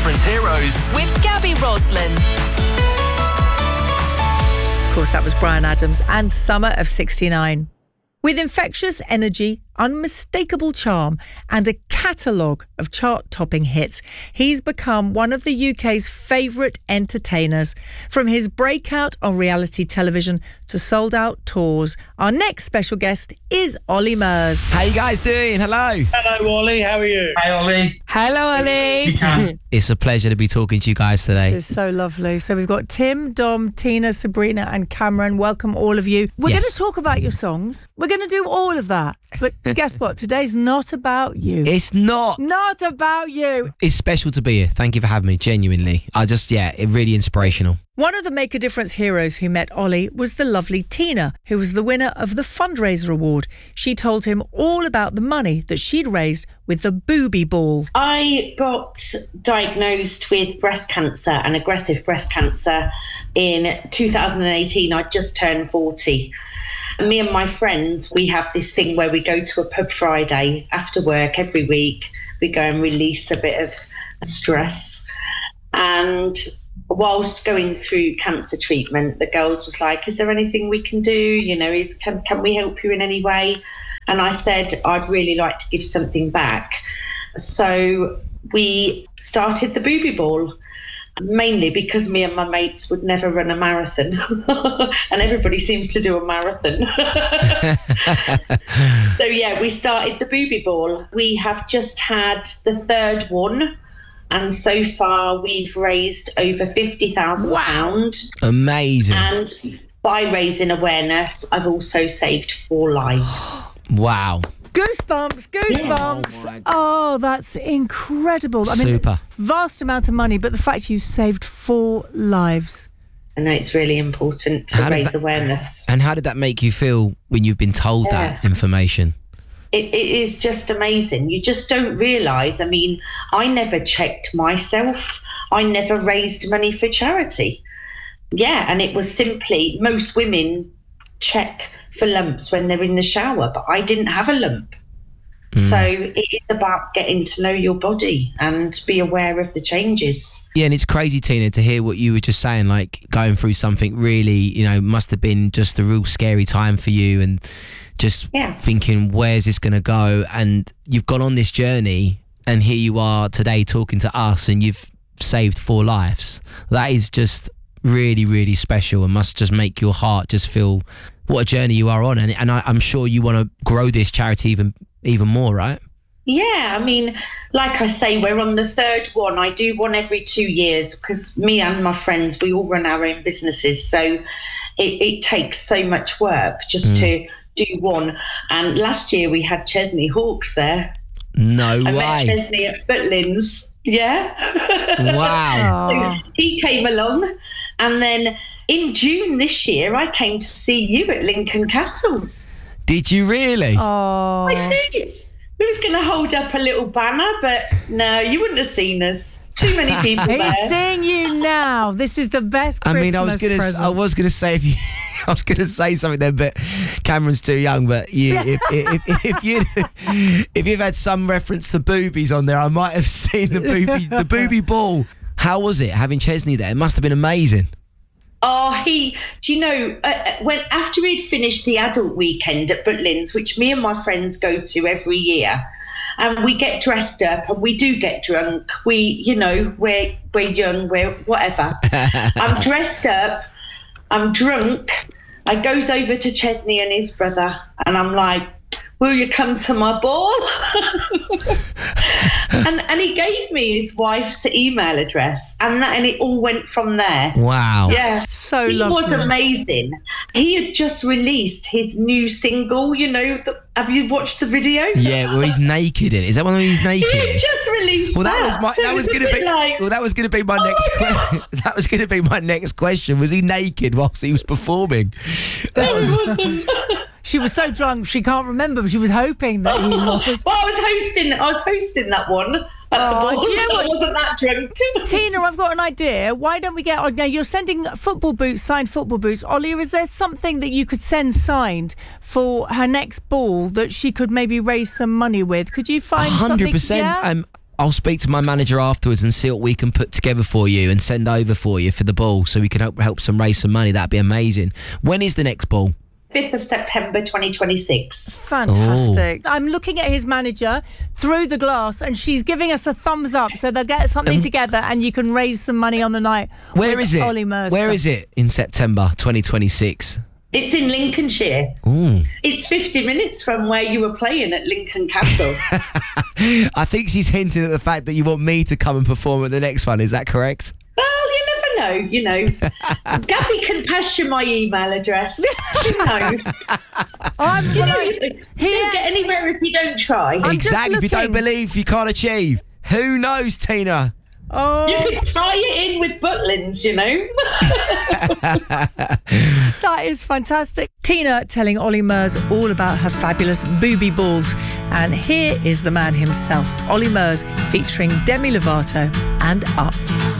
Difference Heroes with Gabby Roslin. Of course, that was Bryan Adams and Summer of 69. With infectious energy, unmistakable charm and a catalogue of chart-topping hits, he's become one of the UK's favourite entertainers. From his breakout on reality television to sold-out tours, our next special guest is Ollie Murs. How you guys doing? Hello. Hello, Ollie. How are you? Hi, Ollie. Hello, Ollie. It's a pleasure to be talking to you guys today. This is so lovely. So we've got Tim, Dom, Tina, Sabrina and Cameron. Welcome, all of you. We're going to talk about your songs. We're going to do all of that. But guess what? Today's not about you. It's not. Not about you. It's special to be here. Thank you for having me, genuinely. Really inspirational. One of the Make a Difference heroes who met Ollie was the lovely Tina, who was the winner of the fundraiser award. She told him all about the money that she'd raised with the Booby Ball. I got diagnosed with breast cancer and aggressive breast cancer in 2018. I just turned 40. Me and my friends, we have this thing where we go to a pub Friday after work every week. We go and release a bit of stress. And whilst going through cancer treatment, the girls was like, is there anything we can do? You know, can we help you in any way? And I said, I'd really like to give something back. So we started the Booby Ball, mainly because me and my mates would never run a marathon. And everybody seems to do a marathon. So yeah, we started the Booby Ball. We have just had the third one. And so far, we've raised over £50,000. Wow. Amazing. And by raising awareness, I've also saved 4 lives. Wow. Goosebumps. Yeah. Oh, that's incredible. Super. Vast amount of money, but the fact you saved 4 lives. I know it's really important to raise awareness. And how did that make you feel when you've been told that information? It is just amazing. You just don't realise. I mean, I never checked myself. I never raised money for charity. Yeah, and it was simply, most women check for lumps when they're in the shower, but I didn't have a lump. So it is about getting to know your body and be aware of the changes. Yeah, and it's crazy, Tina, to hear what you were just saying, like going through something really, must have been just a real scary time for you and just thinking, where's this going to go? And you've gone on this journey and here you are today talking to us and you've saved 4 lives. That is just really, really special and must just make your heart just feel what a journey you are on. And I'm sure you want to grow this charity even more, right? Yeah, I mean, like I say, we're on the 3rd one. I do one every 2 years because me and my friends, we all run our own businesses. So it takes so much work just to do one. And last year we had Chesney Hawkes there. No way. I met Chesney at Footlands. Yeah. Wow. So he came along. And then in June this year, I came to see you at Lincoln Castle. Did you really? Oh. I did. We was going to hold up a little banner, but no, you wouldn't have seen us. Too many people there. He's seeing you now. This is the best Christmas present. I was gonna say I was gonna say something then, but Cameron's too young. But if you've had some reference to boobies on there, I might have seen the booby ball. How was it having Chesney there? It must have been amazing. Oh, when after he'd finished the adult weekend at Butlins, which me and my friends go to every year, and we get dressed up and we do get drunk. We're young, we're whatever. I'm dressed up, I'm drunk. I goes over to Chesney and his brother, and I'm like, will you come to my ball? and he gave me his wife's email address, and it all went from there. Wow. Yeah. So he lovely. was amazing. He had just released his new single, have you watched the video? Yeah, where he's naked in it. Is that one where he's naked? He had just released that was going to be my next question. That was going to be my next question. Was he naked whilst he was performing? No, he wasn't. She was so drunk she can't remember, but she was hoping that he was. Well, I was hosting that one. Do you know what? I wasn't that drunk. Tina, I've got an idea. Why don't we now you're sending signed football boots. Ollie, is there something that you could send signed for her next ball that she could maybe raise some money with? Could you find 100%. something? Yeah? I'll speak to my manager afterwards and see what we can put together for you and send over for you for the ball, so we can help some raise some money. That'd be amazing. When is the next ball? 5th of September 2026. Fantastic. I'm looking at his manager through the glass, and she's giving us a thumbs up, so they'll get something together and you can raise some money on the night. Where is it? Ollie Murs. Where is it in September 2026? It's in Lincolnshire. Ooh. It's 50 minutes from where you were playing at Lincoln Castle. I think she's hinting at the fact that you want me to come and perform at the next one. Is that correct? Well, you never know, you know. Gabby can pass you my email address. Who knows? You don't get anywhere if you don't try. Exactly. If you don't believe, you can't achieve. Who knows, Tina? Oh. You could tie it in with Butlins, you know. That is fantastic. Tina telling Ollie Murs all about her fabulous booby balls. And here is the man himself, Ollie Murs, featuring Demi Lovato and Up.